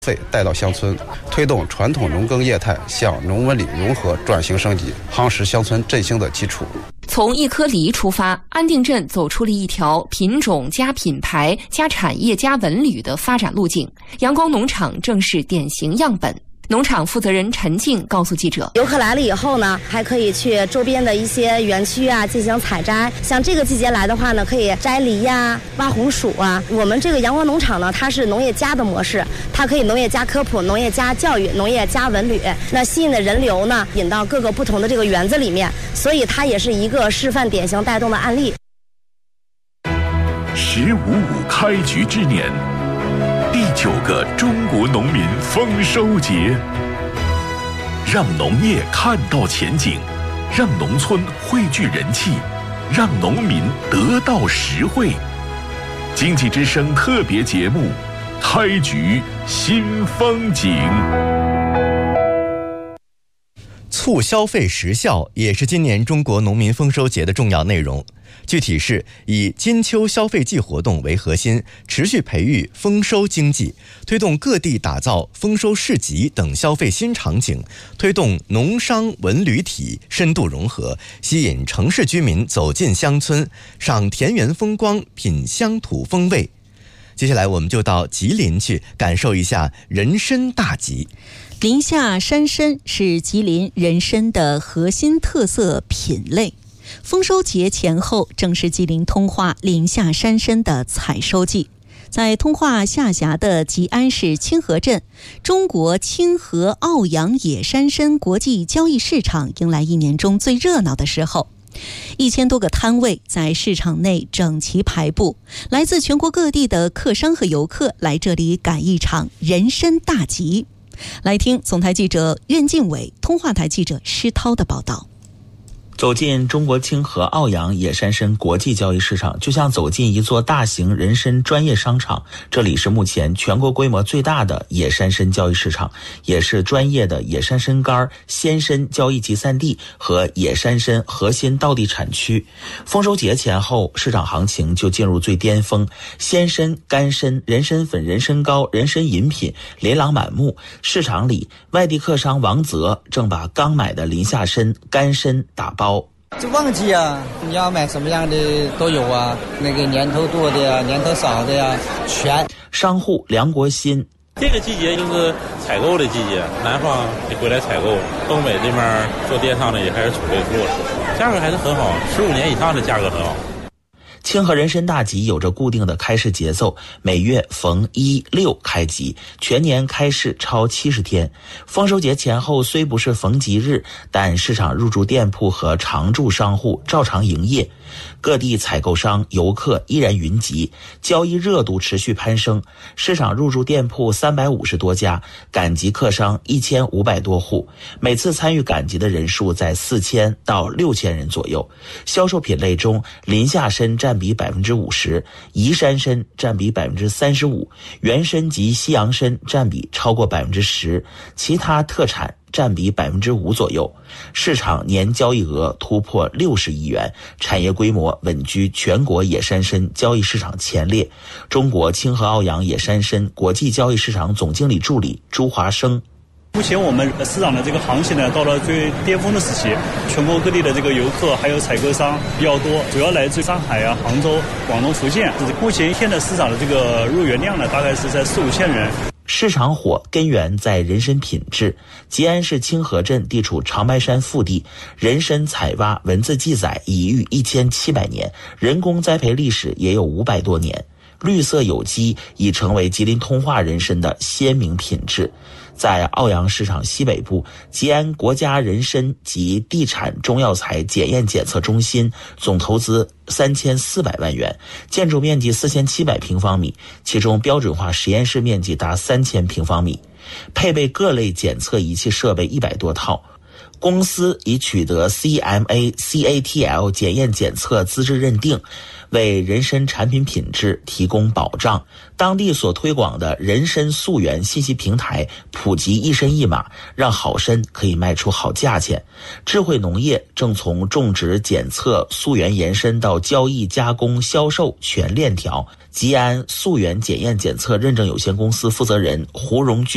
费带到乡村，推动传统农耕业态向农文旅融合转型升级，夯实乡村振兴的基础。 从一颗梨出发，安定镇走出了一条品种加品牌加产业加文旅的发展路径。阳光农场正是典型样本。农场负责人陈静告诉记者， 游客来了以后呢，还可以去周边的一些园区啊进行采摘。像这个季节来的话呢，可以摘梨呀、挖红薯啊。我们这个阳光农场呢，它是农业加的模式，它可以农业加科普、农业加教育、农业加文旅。那吸引的人流呢，引到各个不同的这个园子里面，所以它也是一个示范典型带动的案例。 15.5开局之年，第9个中国农民丰收节，让农业看到前景，让农村汇聚人气，让农民得到实惠。经济之声特别节目，开局新风景。 促消费实效也是今年中国农民丰收节的重要内容。具体是以金秋消费季活动为核心，持续培育丰收经济，推动各地打造丰收市集等消费新场景，推动农商文旅体深度融合，吸引城市居民走进乡村，赏田园风光，品乡土风味。接下来我们就到吉林去感受一下人参大集。 临夏山参是吉林人参的核心特色品类。丰收节前后正是吉林通化临夏山参的采收季。在通化下辖的吉安市清河镇，中国清河奥阳野山参国际交易市场迎来一年中最热闹的时候。1000多个摊位在市场内整齐排布，来自全国各地的客商和游客来这里赶一场人参大集。来听总台记者苑敬伟、通化台记者施涛的报道。 走进中国清河奥阳野山参国际交易市场，就像走进一座大型人参专业商场。这里是目前全国规模最大的野山参交易市场，也是专业的野山参干、鲜参交易集散地和野山参核心道地产区。丰收节前后，市场行情就进入最巅峰，鲜参、干参、人参粉、人参膏、人参饮品琳琅满目。市场里，外地客商王泽正把刚买的临夏参、干参打包。 这旺季啊，你要买什么样的都有啊，那个年头多的呀，年头少的呀，全。 商户梁国新， 这个季节就是采购的季节，南方也回来采购，东北这边做电商的也开始储备货，价格还是很好，15年以上的价格很好。 清河人参大集有着固定的开市节奏，每月逢1、6开集，全年开市超70天。丰收节前后虽不是逢吉日，但市场入驻店铺和常驻商户照常营业。各地采购商、游客依然云集，交易热度持续攀升。市场入驻店铺350多家，赶集客商1500多户，每次参与赶集的人数在4000到6000人左右。销售品类中，临夏参占比50%，宜山参占比35%，原参及西洋参占比超过10%，其他特产占比5%左右。市场年交易额突破60亿元，产业规模稳居全国野山参交易市场前列。中国清河奥阳野山参国际交易市场总经理助理朱华生， 目前我们市场的这个行情呢，到了最巅峰的时期，全国各地的这个游客还有采购商比较多，主要来自上海啊、杭州、广东、福建。目前现在市场的这个入园量呢，大概是在4、5千人。 市场火根源在人参品质。吉安市清河镇地处长白山腹地，人参采挖文字记载已逾1700年，人工栽培历史也有500多年。绿色有机已成为吉林通化人参的鲜明品质。在奥阳市场西北部，吉安国家人参及地产中药材检验检测中心总投资3400万元，建筑面积4700平方米，其中标准化实验室面积达3000平方米，配备各类检测仪器设备100多套。公司已取得 CMA、CATL 检验检测资质认定，为人参产品品质提供保障。当地所推广的人参溯源信息平台普及一参一码，让好参可以卖出好价钱。智慧农业正从种植、检测、溯源延伸到交易、加工、销售全链条。吉安溯源检验检测认证有限公司负责人胡荣军